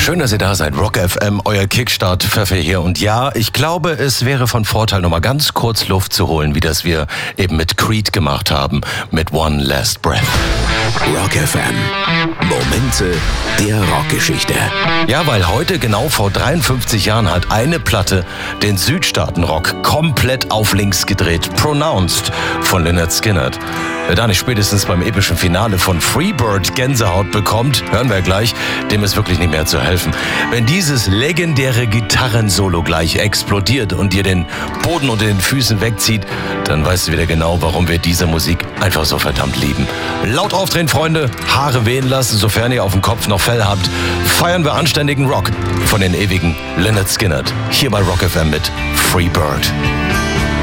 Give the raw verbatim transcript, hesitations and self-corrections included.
Schön, dass ihr da seid. Rock F M, euer Kickstart-Pfeffer hier. Und ja, ich glaube, es wäre von Vorteil, noch mal ganz kurz Luft zu holen, wie das wir eben mit Creed gemacht haben, mit One Last Breath. Rock F M. Momente der Rockgeschichte. Ja, weil heute genau vor dreiundfünfzig Jahren hat eine Platte den Südstaatenrock komplett auf links gedreht. Pronounced von Lynyrd Skynyrd. Wer da nicht spätestens beim epischen Finale von Freebird Gänsehaut bekommt, hören wir gleich, dem ist wirklich nicht mehr zu helfen. Wenn dieses legendäre Gitarrensolo gleich explodiert und dir den Boden unter den Füßen wegzieht, dann weißt du wieder genau, warum wir diese Musik einfach so verdammt lieben. Laut aufdrehen, Freunde, Haare wehen lassen, sofern ihr auf dem Kopf noch Fell habt. Feiern wir anständigen Rock von den ewigen Lynyrd Skynyrd. Hier bei Rock F M mit Freebird.